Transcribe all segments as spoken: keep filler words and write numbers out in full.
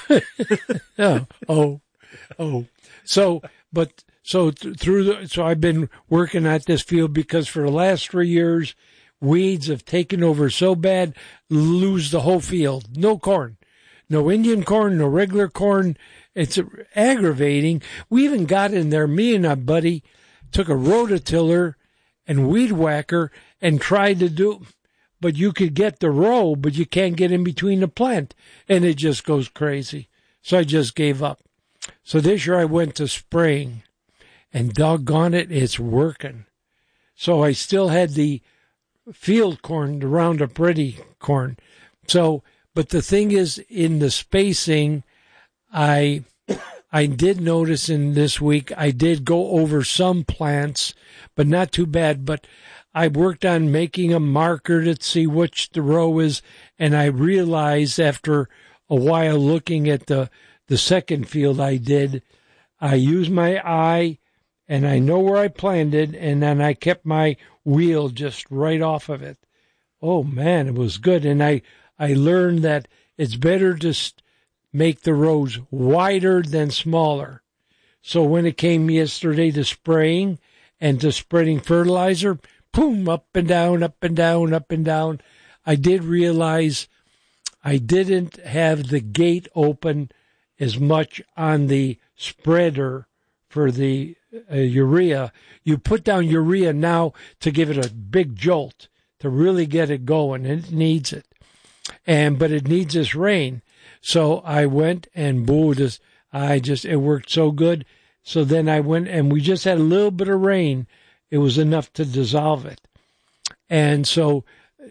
oh, oh, oh. So, but so th- through the so I've been working at this field because for the last three years, weeds have taken over so bad, lose the whole field. No corn, no Indian corn, no regular corn. It's aggravating. We even got in there. Me and a buddy took a rototiller and weed whacker and tried to do. But you could get the row, but you can't get in between the plant. And it just goes crazy. So I just gave up. So this year I went to spraying. And doggone it, it's working. So I still had the field corn, the Roundup Ready corn. So, but the thing is, in the spacing, I I did notice in this week, I did go over some plants, but not too bad. But I worked on making a marker to see which the row is, and I realized after a while looking at the, the second field I did, I used my eye, and I know where I planted, and then I kept my wheel just right off of it. Oh, man, it was good. And I, I learned that it's better to st- make the rows wider than smaller. So when it came yesterday to spraying and to spreading fertilizer, boom, up and down, up and down, up and down. I did realize I didn't have the gate open as much on the spreader for the uh, urea. You put down urea now to give it a big jolt, to really get it going. It needs it. And, but it needs this rain. So I went and boo, this, I just, it worked so good. So then I went and we just had a little bit of rain. It was enough to dissolve it. And so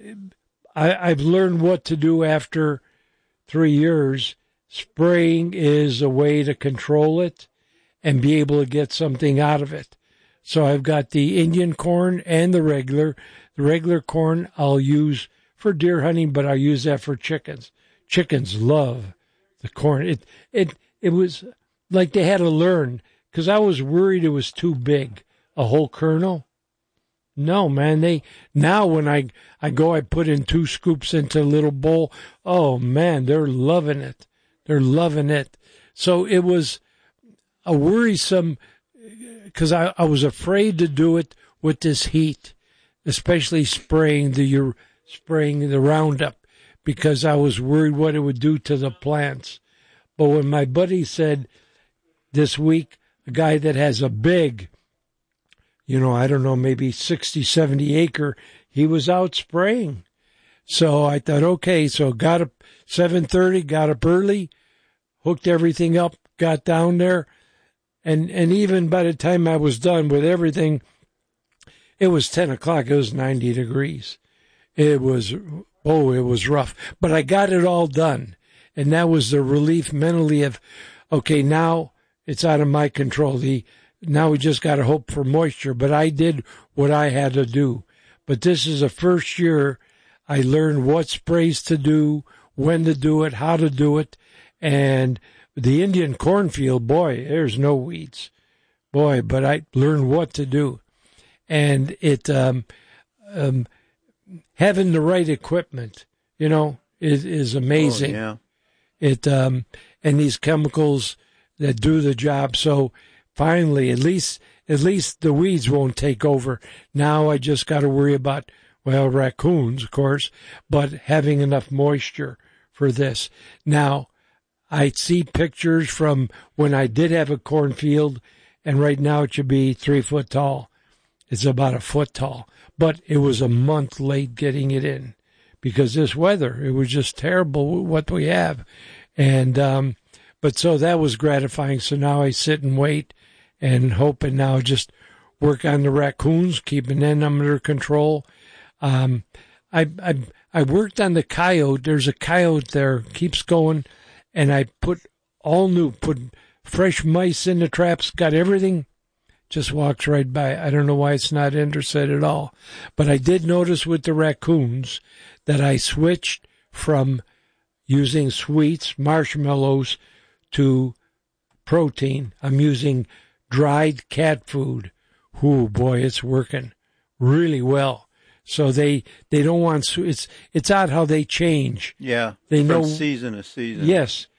I, I've learned what to do after three years. Spraying is a way to control it and be able to get something out of it. So I've got the Indian corn and the regular. The regular corn I'll use for deer hunting, but I'll use that for chickens. Chickens love the corn. It it it was like they had to learn, because I was worried it was too big, a whole kernel. No, man, they now when I I go, I put in two scoops into a little bowl. Oh man, they're loving it. They're loving it. So it was a worrisome, because I, I was afraid to do it with this heat, especially spraying the spraying the Roundup, because I was worried what it would do to the plants. But when my buddy said this week, a guy that has a big, you know, I don't know, maybe sixty, seventy acre, he was out spraying. So I thought, okay, so got up seven thirty, got up early, hooked everything up, got down there. And, and even by the time I was done with everything, it was ten o'clock. It was ninety degrees. It was, oh, it was rough. But I got it all done. And that was the relief mentally of, okay, now it's out of my control. The, now we just got to hope for moisture. But I did what I had to do. But this is the first year I learned what sprays to do, when to do it, how to do it. And the Indian cornfield, boy, there's no weeds. Boy, but I learned what to do. And it, um, um, having the right equipment, you know, is, is amazing. Oh, yeah. It, um, and these chemicals that do the job. So finally, at least, at least the weeds won't take over. Now I just got to worry about, well, raccoons, of course, but having enough moisture for this. Now, I see pictures from when I did have a cornfield, and right now it should be three foot tall. It's about a foot tall, but it was a month late getting it in because this weather, it was just terrible what we have. And, um, but so that was gratifying. So now I sit and wait and hope and now just work on the raccoons, keeping them under control. Um, I, I, I worked on the coyote. There's a coyote there, keeps going. And I put all new, put fresh mice in the traps, got everything, just walks right by. I don't know why it's not interested at all. But I did notice with the raccoons that I switched from using sweets, marshmallows, to protein. I'm using dried cat food. Ooh, boy, it's working really well. So they, they don't want, it's, it's odd how they change. Yeah. They from know season to season. Yes.